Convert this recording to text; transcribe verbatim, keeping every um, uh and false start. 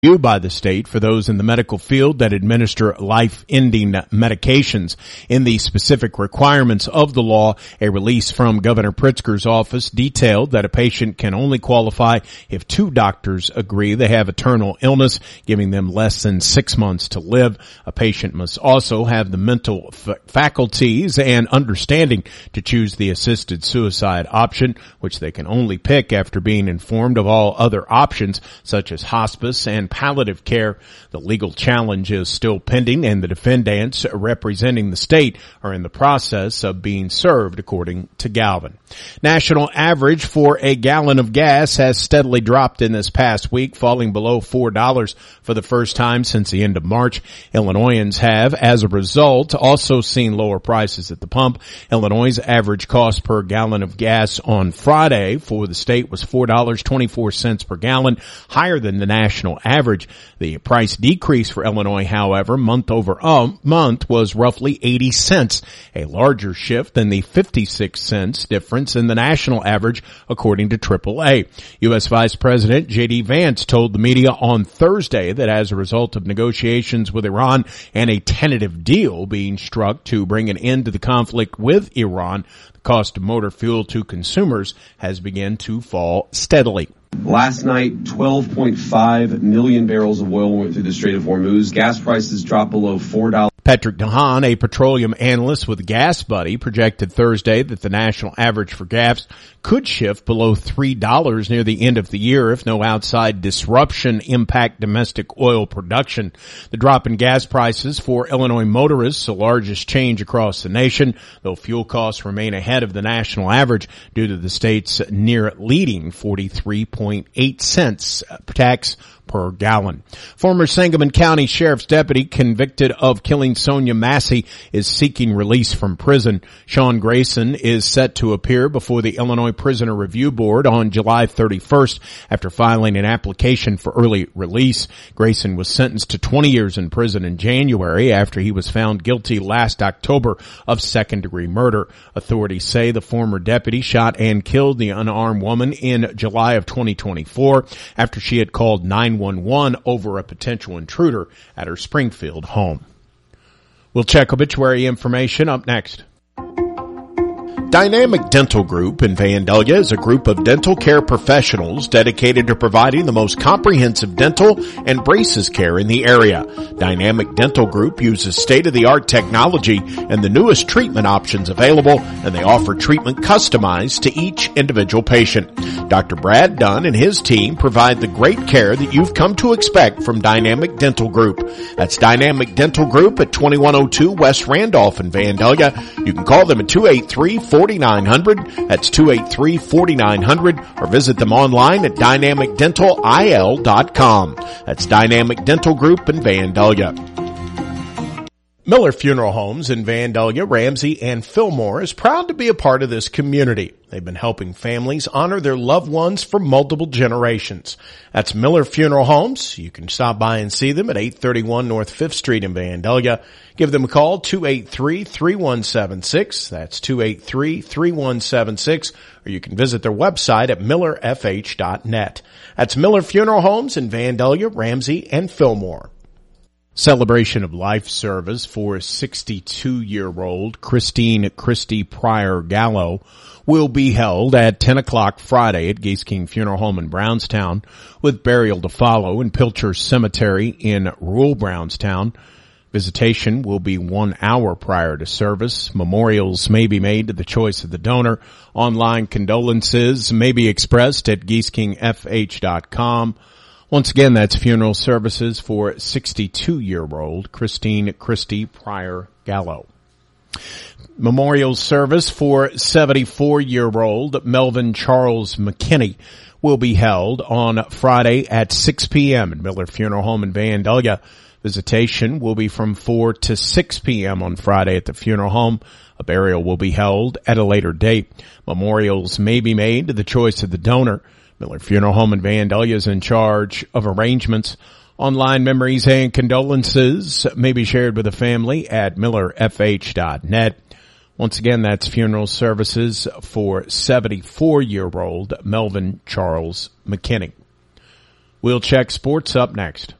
by the state for those in the medical field that administer life-ending medications. In the specific requirements of the law, a release from Governor Pritzker's office detailed that a patient can only qualify if two doctors agree they have a terminal illness, giving them less than six months to live. A patient must also have the mental f- faculties and understanding to choose the assisted suicide option, which they can only pick after being informed of all other options, such as hospice and palliative care. The legal challenge is still pending, and the defendants representing the state are in the process of being served, according to Galvin. National average for a gallon of gas has steadily dropped in this past week, falling below four dollars for the first time since the end of March. Illinoisans have, as a result, also seen lower prices at the pump. Illinois' average cost per gallon of gas on Friday for the state was four dollars and twenty-four cents per gallon, higher than the national average. The price decrease for Illinois, however, month over uh, month was roughly eighty cents, a larger shift than the fifty-six cents difference in the national average, according to triple A. U S Vice President J D Vance told the media on Thursday that as a result of negotiations with Iran and a tentative deal being struck to bring an end to the conflict with Iran, the cost of motor fuel to consumers has begun to fall steadily. Last night, twelve point five million barrels of oil went through the Strait of Hormuz. Gas prices dropped below four dollars. Patrick DeHaan, a petroleum analyst with Gas Buddy, projected Thursday that the national average for gas could shift below three dollars near the end of the year if no outside disruption impact domestic oil production. The drop in gas prices for Illinois motorists, the largest change across the nation, though fuel costs remain ahead of the national average due to the state's near leading forty-three point eight cents tax per gallon. Former Sangamon County Sheriff's deputy convicted of killing Sonia Massey is seeking release from prison. Sean Grayson is set to appear before the Illinois Prisoner Review Board on July thirty-first after filing an application for early release. Grayson was sentenced to twenty years in prison in January after he was found guilty last October of second-degree murder. Authorities say the former deputy shot and killed the unarmed woman in July of twenty twenty-four after she had called nine one one over a potential intruder at her Springfield home. We'll check obituary information up next. Dynamic Dental Group in Vandalia is a group of dental care professionals dedicated to providing the most comprehensive dental and braces care in the area. Dynamic Dental Group uses state-of-the-art technology and the newest treatment options available, and they offer treatment customized to each individual patient. Doctor Brad Dunn and his team provide the great care that you've come to expect from Dynamic Dental Group. That's Dynamic Dental Group at twenty-one oh two West Randolph in Vandalia. You can call them at two eight three, four nine zero zero. That's two eight three, four nine zero zero, or visit them online at dynamic dental I L dot com. That's Dynamic Dental Group in Vandalia. Miller Funeral Homes in Vandalia, Ramsey, and Fillmore is proud to be a part of this community. They've been helping families honor their loved ones for multiple generations. That's Miller Funeral Homes. You can stop by and see them at eight thirty-one North fifth Street in Vandalia. Give them a call, two eight three, three one seven six. That's two eight three, three one seven six. Or you can visit their website at miller f h dot net. That's Miller Funeral Homes in Vandalia, Ramsey, and Fillmore. Celebration of life service for sixty-two-year-old Christine Christie Pryor Gallo will be held at ten o'clock Friday at Geese King Funeral Home in Brownstown, with burial to follow in Pilcher Cemetery in rural Brownstown. Visitation will be one hour prior to service. Memorials may be made to the choice of the donor. Online condolences may be expressed at geese king f h dot com. Once again, that's funeral services for sixty-two-year-old Christine Christie Pryor Gallo. Memorial service for seventy-four-year-old Melvin Charles McKinney will be held on Friday at six p.m. at Miller Funeral Home in Vandalia. Visitation will be from four to six p.m. on Friday at the funeral home. A burial will be held at a later date. Memorials may be made to the choice of the donor. Miller Funeral Home in Vandalia is in charge of arrangements. Online memories and condolences may be shared with the family at miller f h dot net. Once again, that's funeral services for seventy-four-year-old Melvin Charles McKinney. We'll check sports up next.